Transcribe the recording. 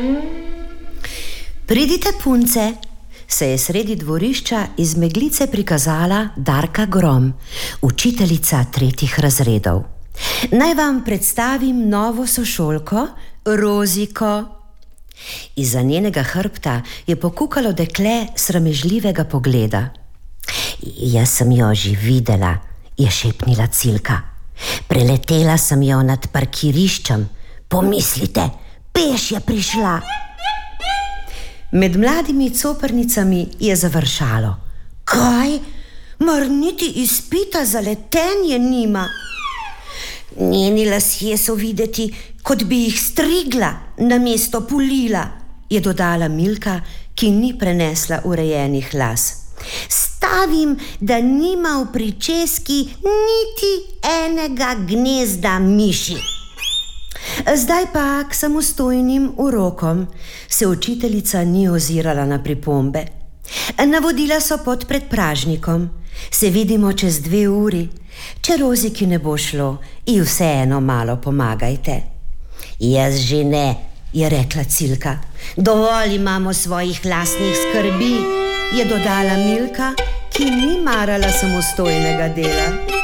Pridite, punce, se je sredi dvorišča iz meglice prikazala Darka Grom, učiteljica 3. razredov. Naj vam predstavim novo sošolko, Roziko. Izza njenega hrbta je pokukalo dekle sramežljivega pogleda. Jaz sem jo že videla, je šepnila Cilka. Preletela sem jo nad parkiriščem. Pomislite, peš je prišla. Med mladimi coprnicami je završalo. Kaj? Mar niti izpita za letenje nima? Njeni lasje so videti, kot bi jih strigla namesto pulila, je dodala Milka, ki ni prenesla urejenih las. Stavim, da nima v pričeski niti enega gnezda miši. Zdaj pa k samostojnim urokom se učiteljica ni ozirala na pripombe. Navodila so pod predpražnikom. Se vidimo čez 2 uri. Če Roziki ne bo šlo, ji vseeno malo pomagajte. Jaz že ne, je rekla Cilka. Dovolj imamo svojih lastnih skrbi, je dodala Milka, ki ni marala samostojnega dela.